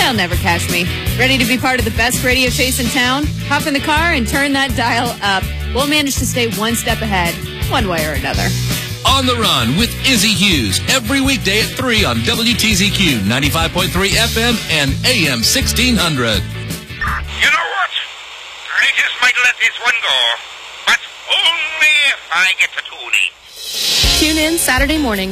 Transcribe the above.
They'll never catch me. Ready to be part of the best radio chase in town? Hop in the car and turn that dial up. We'll manage to stay one step ahead, one way or another. On the Run with Izzy Hughes, every weekday at 3 on WTZQ 95.3 FM and AM 1600. You know what? I just might let this one go, but only if I get to Toonie. Tune in Saturday morning